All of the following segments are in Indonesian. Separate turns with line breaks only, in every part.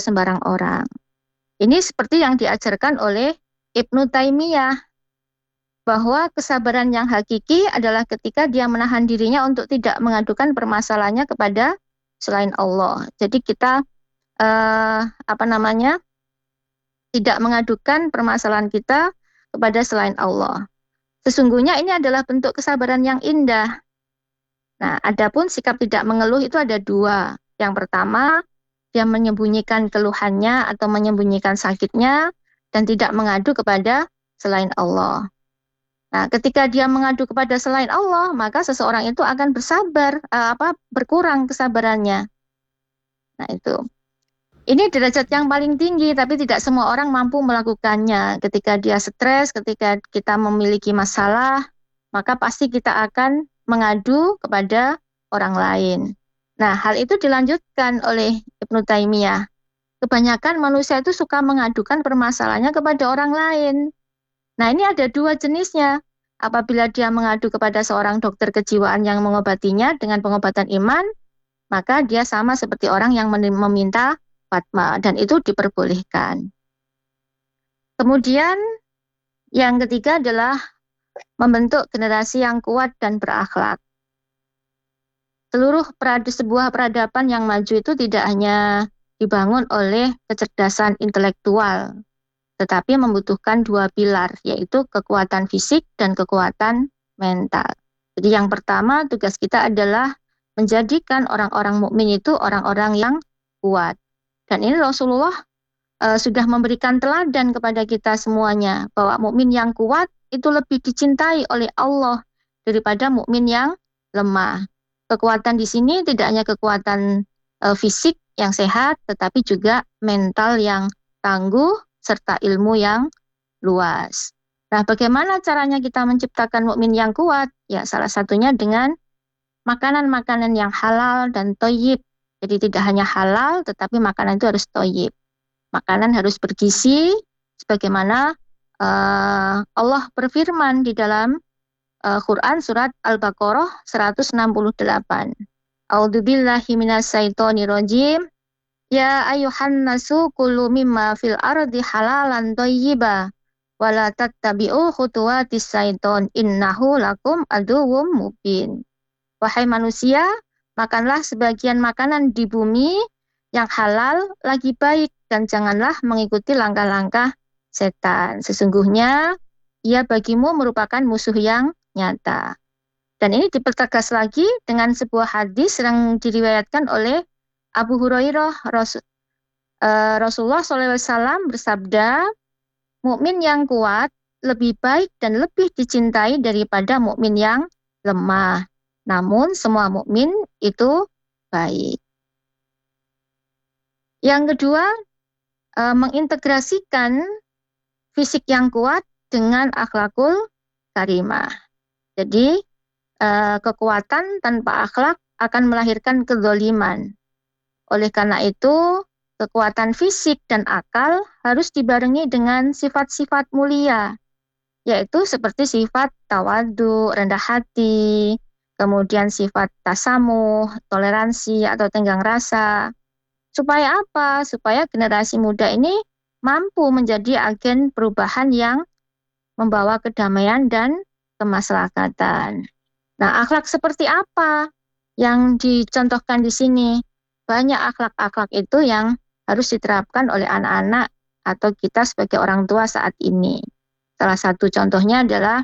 sembarang orang. Ini seperti yang diajarkan oleh Ibnu Taimiyah, bahwa kesabaran yang hakiki adalah ketika dia menahan dirinya untuk tidak mengadukan permasalahannya kepada selain Allah. Jadi kita tidak mengadukan permasalahan kita kepada selain Allah. Sesungguhnya ini adalah bentuk kesabaran yang indah. Nah, adapun sikap tidak mengeluh itu ada dua. Yang pertama, dia menyembunyikan keluhannya atau menyembunyikan sakitnya dan tidak mengadu kepada selain Allah. Nah, ketika dia mengadu kepada selain Allah, maka seseorang itu akan berkurang kesabarannya. Nah, itu. Ini derajat yang paling tinggi, tapi tidak semua orang mampu melakukannya. Ketika dia stres, ketika kita memiliki masalah, maka pasti kita akan mengadu kepada orang lain. Nah, hal itu dilanjutkan oleh Ibnu Taimiyah. Kebanyakan manusia itu suka mengadukan permasalahannya kepada orang lain. Nah, ini ada dua jenisnya. Apabila dia mengadu kepada seorang dokter kejiwaan yang mengobatinya dengan pengobatan iman, maka dia sama seperti orang yang meminta fatwa, dan itu diperbolehkan. Kemudian yang ketiga adalah membentuk generasi yang kuat dan berakhlak. Sebuah peradaban yang maju itu tidak hanya dibangun oleh kecerdasan intelektual, tetapi membutuhkan dua pilar, yaitu kekuatan fisik dan kekuatan mental. Jadi yang pertama, tugas kita adalah menjadikan orang-orang mukmin itu orang-orang yang kuat. Dan ini Rasulullah sudah memberikan teladan kepada kita semuanya, bahwa mukmin yang kuat itu lebih dicintai oleh Allah daripada mukmin yang lemah. Kekuatan di sini tidak hanya kekuatan fisik yang sehat, tetapi juga mental yang tangguh serta ilmu yang luas. Nah, bagaimana caranya kita menciptakan mukmin yang kuat? Ya, salah satunya dengan makanan-makanan yang halal dan thayyib. Jadi tidak hanya halal, tetapi makanan itu harus thayyib. Makanan harus bergizi, sebagaimana Allah berfirman di dalam Quran surat Al-Baqarah 168. A'udzubillahi minasyaitonirrajim. Ya ayyuhan nasu kulu mimma fil ardi halalan thayyiba wala tattabi'u khutuwatis syaiton innahu lakum aduwwum mubin. Wahai manusia, makanlah sebagian makanan di bumi yang halal lagi baik dan janganlah mengikuti langkah-langkah setan. Sesungguhnya ia bagimu merupakan musuh yang nyata. Dan ini dipertegas lagi dengan sebuah hadis yang diriwayatkan oleh Abu Hurairah. Rasulullah SAW bersabda, mukmin yang kuat lebih baik dan lebih dicintai daripada mukmin yang lemah. Namun semua mukmin itu baik. Yang kedua, mengintegrasikan fisik yang kuat dengan akhlakul karimah. Jadi kekuatan tanpa akhlak akan melahirkan kezaliman. Oleh karena itu, kekuatan fisik dan akal harus dibarengi dengan sifat-sifat mulia, yaitu seperti sifat tawadu, rendah hati, kemudian sifat tasamuh, toleransi atau tenggang rasa. Supaya apa? Supaya generasi muda ini mampu menjadi agen perubahan yang membawa kedamaian dan kemaslahatan. Nah, akhlak seperti apa yang dicontohkan di sini? Banyak akhlak-akhlak itu yang harus diterapkan oleh anak-anak atau kita sebagai orang tua saat ini. Salah satu contohnya adalah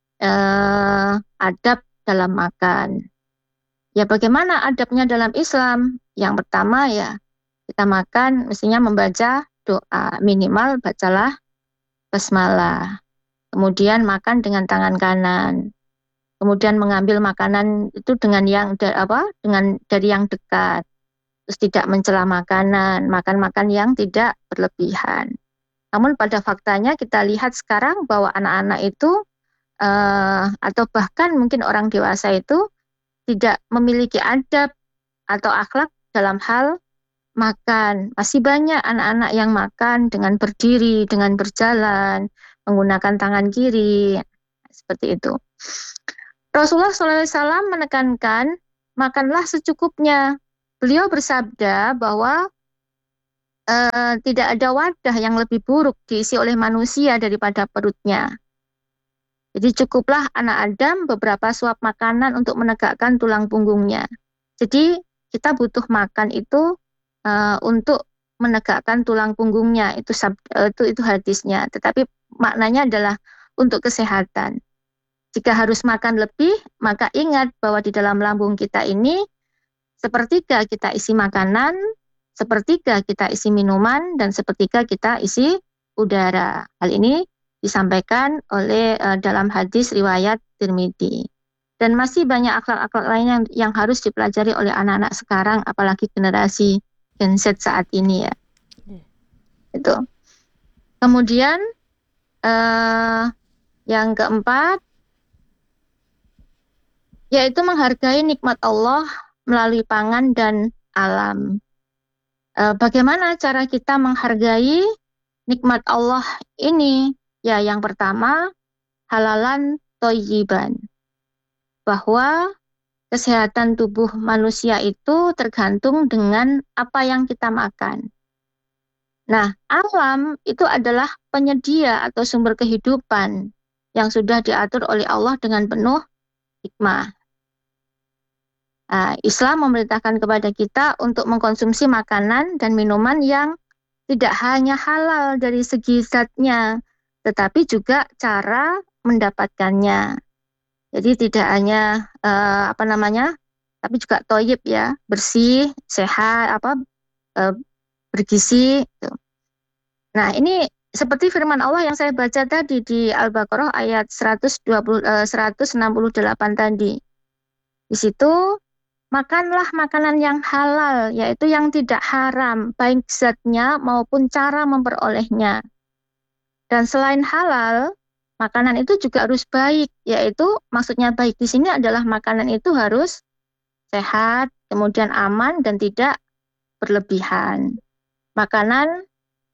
adab dalam makan. Ya, bagaimana adabnya dalam Islam? Yang pertama ya, kita makan mestinya membaca doa, minimal bacalah basmalah. Kemudian makan dengan tangan kanan. Kemudian mengambil makanan itu dengan dari yang dekat. Terus tidak mencela makanan, makan yang tidak berlebihan. Namun pada faktanya kita lihat sekarang bahwa anak-anak itu atau bahkan mungkin orang dewasa itu tidak memiliki adab atau akhlak dalam hal makan. Masih banyak anak-anak yang makan dengan berdiri, dengan berjalan, menggunakan tangan kiri, seperti itu. Rasulullah SAW menekankan, makanlah secukupnya. Beliau bersabda bahwa tidak ada wadah yang lebih buruk diisi oleh manusia daripada perutnya. Jadi cukuplah anak Adam beberapa suap makanan untuk menegakkan tulang punggungnya. Jadi kita butuh makan itu untuk menegakkan tulang punggungnya, itu hadisnya. Tetapi maknanya adalah untuk kesehatan. Jika harus makan lebih, maka ingat bahwa di dalam lambung kita ini sepertiga kita isi makanan, sepertiga kita isi minuman, dan sepertiga kita isi udara. Hal ini disampaikan oleh dalam hadis riwayat Tirmidzi. Dan masih banyak akhlak-akhlak lain yang harus dipelajari oleh anak-anak sekarang, apalagi generasi Gen Z saat ini ya. Itu. Kemudian yang keempat, yaitu menghargai nikmat Allah melalui pangan dan alam. Bagaimana cara kita menghargai nikmat Allah ini? Ya, yang pertama, halalan thayyiban. Bahwa kesehatan tubuh manusia itu tergantung dengan apa yang kita makan. Nah, alam itu adalah penyedia atau sumber kehidupan yang sudah diatur oleh Allah dengan penuh hikmah. Islam memerintahkan kepada kita untuk mengkonsumsi makanan dan minuman yang tidak hanya halal dari segi zatnya, tetapi juga cara mendapatkannya. Jadi tidak hanya tapi juga thayyib ya, bersih, sehat, bergizi. Gitu. Nah, ini seperti firman Allah yang saya baca tadi di Al-Baqarah ayat 168 tadi. Di situ, makanlah makanan yang halal, yaitu yang tidak haram, baik zatnya maupun cara memperolehnya. Dan selain halal, makanan itu juga harus baik, yaitu maksudnya baik di sini adalah makanan itu harus sehat, kemudian aman dan tidak berlebihan. Makanan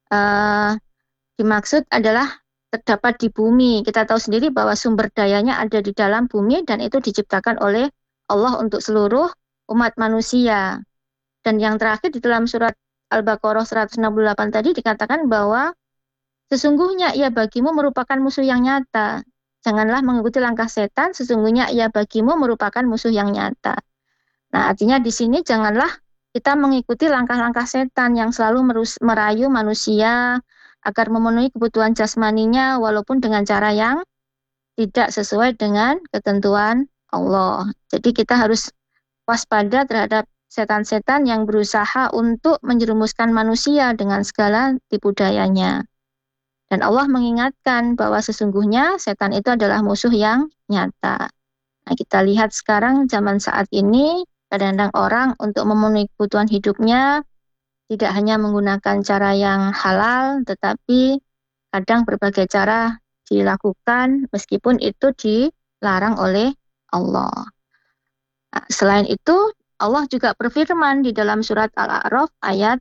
dimaksud adalah terdapat di bumi. Kita tahu sendiri bahwa sumber dayanya ada di dalam bumi dan itu diciptakan oleh Allah untuk seluruh umat manusia. Dan yang terakhir di dalam surat Al-Baqarah 168 tadi dikatakan bahwa sesungguhnya ia bagimu merupakan musuh yang nyata. Janganlah mengikuti langkah setan, sesungguhnya ia bagimu merupakan musuh yang nyata. Nah, artinya di sini janganlah kita mengikuti langkah-langkah setan yang selalu merayu manusia agar memenuhi kebutuhan jasmaninya walaupun dengan cara yang tidak sesuai dengan ketentuan Allah. Jadi kita harus waspada terhadap setan-setan yang berusaha untuk menjerumuskan manusia dengan segala tipu dayanya. Dan Allah mengingatkan bahwa sesungguhnya setan itu adalah musuh yang nyata. Nah, kita lihat sekarang zaman saat ini, kadang-kadang orang untuk memenuhi kebutuhan hidupnya tidak hanya menggunakan cara yang halal, tetapi kadang berbagai cara dilakukan meskipun itu dilarang oleh Allah. Nah, selain itu, Allah juga berfirman di dalam surat Al-A'raf ayat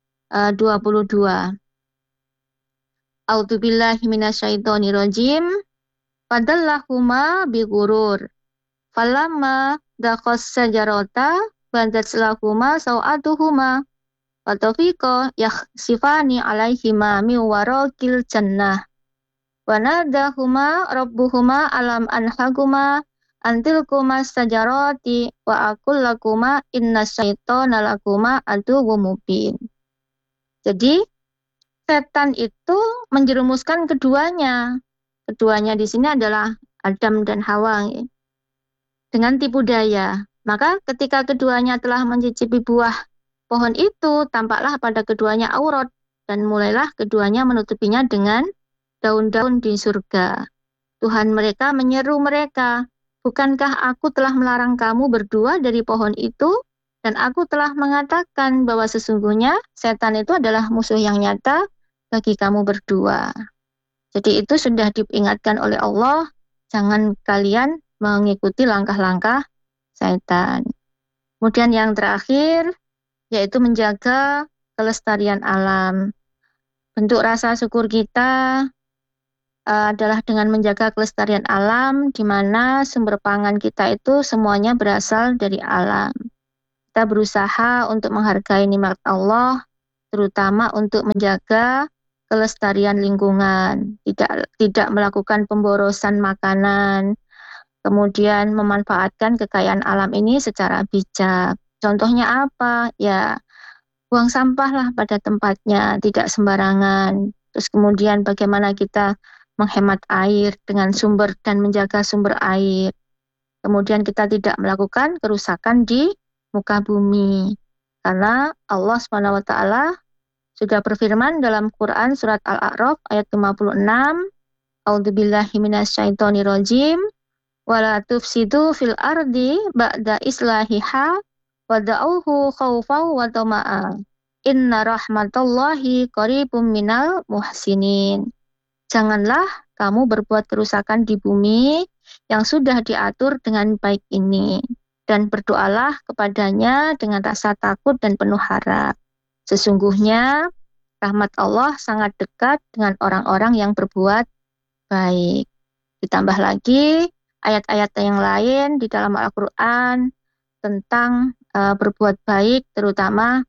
22. A'udzubillahi minasyaitonirrajim. Fadallahuma bighurur. Falamma daqas sajarota badat lahuma sawatuhuma watafiqa yakhsifani alaihima min waraqil jannah wa nadahuma rabbuhuma alam anhaguma antilkuma sajarati wa aqul lakuma innas syaitana lakuma aduwwum mubin. Jadi setan itu menjerumuskan keduanya. Keduanya di sini adalah Adam dan Hawa. Dengan tipu daya. Maka ketika keduanya telah mencicipi buah pohon itu, tampaklah pada keduanya aurat, dan mulailah keduanya menutupinya dengan daun-daun di surga. Tuhan mereka menyeru mereka, bukankah aku telah melarang kamu berdua dari pohon itu? Dan aku telah mengatakan bahwa sesungguhnya setan itu adalah musuh yang nyata bagi kamu berdua. Jadi itu sudah diingatkan oleh Allah, jangan kalian mengikuti langkah-langkah setan. Kemudian yang terakhir, yaitu menjaga kelestarian alam. Bentuk rasa syukur kita adalah dengan menjaga kelestarian alam, di mana sumber pangan kita itu semuanya berasal dari alam. Kita berusaha untuk menghargai nikmat Allah, terutama untuk menjaga kelestarian lingkungan, tidak melakukan pemborosan makanan, kemudian memanfaatkan kekayaan alam ini secara bijak. Contohnya apa? Ya, buang sampah lah pada tempatnya, tidak sembarangan. Terus kemudian bagaimana kita menghemat air dengan sumber dan menjaga sumber air. Kemudian kita tidak melakukan kerusakan di muka bumi. Karena Allah SWT sudah berfirman dalam Quran surat Al-A'raf ayat 56, A'udzubillahi minasyaitonirrajim, wala tufsidu fil ardi ba'da islahiha wada'uhu khawfaw wa tama'a. Inna rahmatallahi qaribum minal muhsinin. Janganlah kamu berbuat kerusakan di bumi yang sudah diatur dengan baik ini. Dan berdoalah kepadanya dengan rasa takut dan penuh harap. Sesungguhnya rahmat Allah sangat dekat dengan orang-orang yang berbuat baik. Ditambah lagi ayat-ayat yang lain di dalam Al-Quran tentang berbuat baik, terutama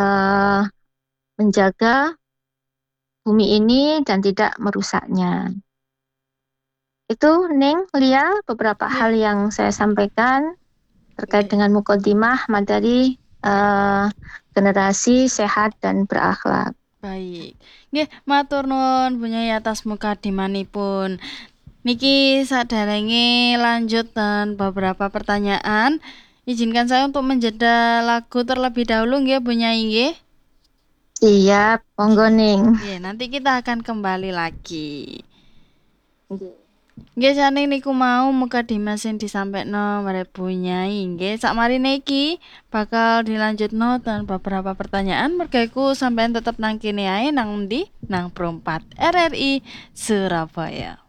menjaga bumi ini dan tidak merusaknya. Itu Ning, Lia, beberapa hal yang saya sampaikan terkait dengan mukadimah materi generasi sehat dan berakhlak.
Baik. Nggih, matur nuwun Bu Nyai atas mukadimanipun. Niki saderenge lanjut dan beberapa pertanyaan. Izinkan saya untuk menjeda lagu terlebih dahulu nggih Bu Nyai nggih.
Siap, monggo Ning.
Nggih, nanti kita akan kembali lagi. Nggih, jane niku mau mukadimah sing disampaikan oleh Bu Nyai nggih. Sakmarine iki bakal dilanjutno dan beberapa pertanyaan mergaiku sampean tetep nang kene ae nang ndi? Nang Pro 4 RRI Surabaya.